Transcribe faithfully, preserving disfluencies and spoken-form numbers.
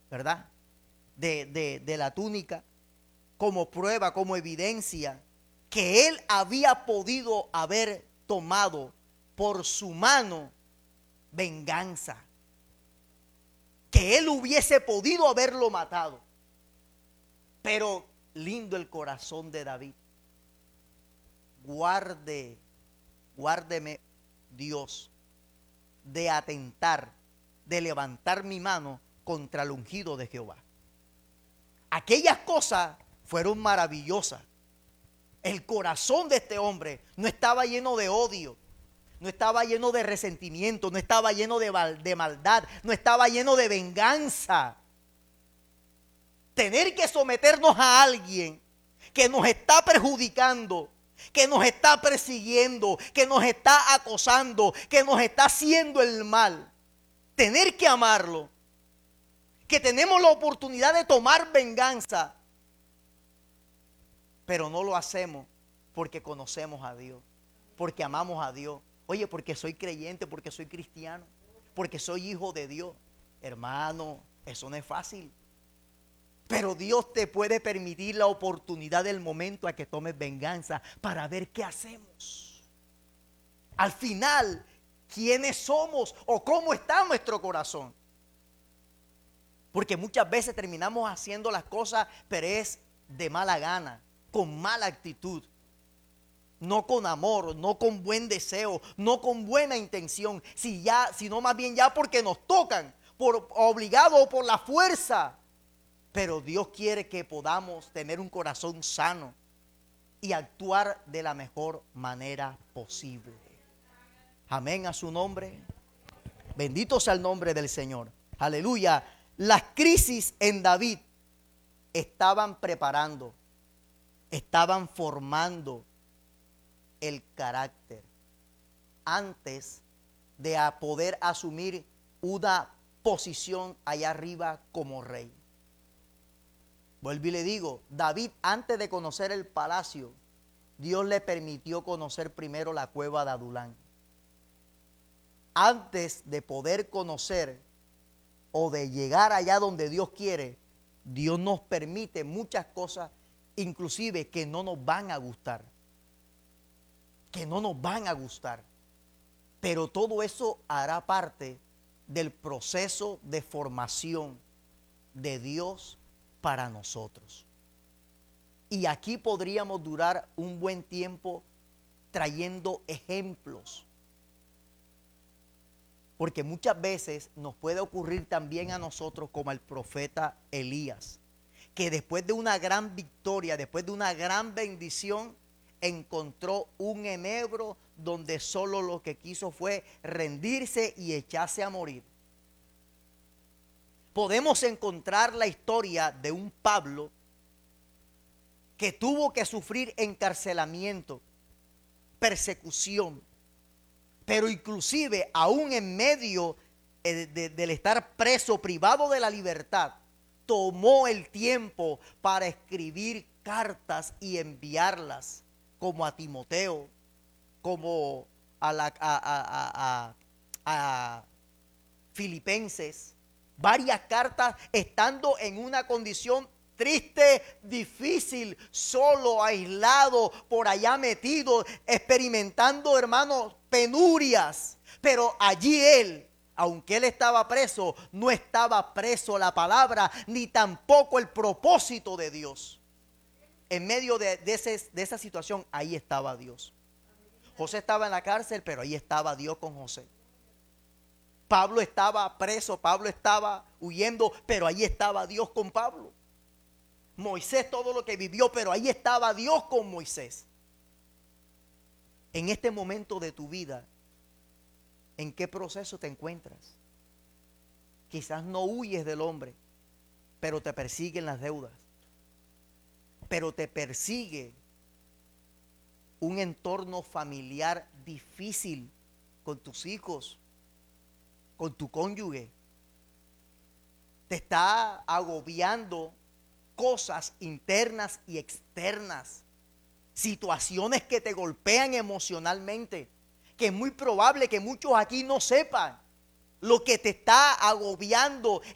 ¿verdad? De, de, de la túnica, como prueba, como evidencia que él había podido haber tomado por su mano venganza, que él hubiese podido haberlo matado. Pero lindo el corazón de David. Guarde, guárdeme Dios de atentar, de levantar mi mano contra el ungido de Jehová. Aquellas cosas fueron maravillosas. El corazón de este hombre no estaba lleno de odio, no estaba lleno de resentimiento, no estaba lleno de, de maldad, no estaba lleno de venganza. Tener que someternos a alguien que nos está perjudicando, que nos está persiguiendo, que nos está acosando, que nos está haciendo el mal. Tener que amarlo, que tenemos la oportunidad de tomar venganza, pero no lo hacemos porque conocemos a Dios, porque amamos a Dios. Oye, porque soy creyente, porque soy cristiano, porque soy hijo de Dios. Hermano, eso no es fácil. Pero Dios te puede permitir la oportunidad del momento a que tomes venganza para ver qué hacemos. Al final, ¿quiénes somos o cómo está nuestro corazón? Porque muchas veces terminamos haciendo las cosas, pero es de mala gana, con mala actitud. No con amor, no con buen deseo, no con buena intención, si ya, sino más bien ya porque nos tocan, por obligado o por la fuerza. Pero Dios quiere que podamos tener un corazón sano y actuar de la mejor manera posible. Amén a su nombre. Bendito sea el nombre del Señor. Aleluya. Las crisis en David estaban preparando, estaban formando el carácter antes de a poder asumir una posición allá arriba como rey. Vuelvo y le digo, David, antes de conocer el palacio, Dios le permitió conocer primero la cueva de Adulán. Antes de poder conocer o de llegar allá donde Dios quiere, Dios nos permite muchas cosas, inclusive que no nos van a gustar. Que no nos van a gustar. Pero todo eso hará parte del proceso de formación de Dios para nosotros. Y aquí podríamos durar un buen tiempo trayendo ejemplos. Porque muchas veces nos puede ocurrir también a nosotros como al profeta Elías, que después de una gran victoria, después de una gran bendición, encontró un enebro donde solo lo que quiso fue rendirse y echarse a morir. Podemos encontrar la historia de un Pablo que tuvo que sufrir encarcelamiento, persecución, pero inclusive aún en medio de, de, del estar preso, privado de la libertad, tomó el tiempo para escribir cartas y enviarlas, como a Timoteo, como a, la, a, a, a, a, a Filipenses, varias cartas estando en una condición triste, difícil, solo, aislado, por allá metido, experimentando, hermanos, penurias. Pero allí él, aunque él estaba preso, no estaba preso la palabra, ni tampoco el propósito de Dios. En medio de, de, ese, de esa situación, ahí estaba Dios. José estaba en la cárcel, pero ahí estaba Dios con José. Pablo estaba preso, Pablo estaba huyendo, pero ahí estaba Dios con Pablo. Moisés, todo lo que vivió, pero ahí estaba Dios con Moisés. En este momento de tu vida, ¿en qué proceso te encuentras? Quizás no huyes del hombre, pero te persiguen las deudas. Pero te persigue un entorno familiar difícil con tus hijos, con tu cónyuge. Te está agobiando cosas internas y externas, situaciones que te golpean emocionalmente, que es muy probable que muchos aquí no sepan lo que te está agobiando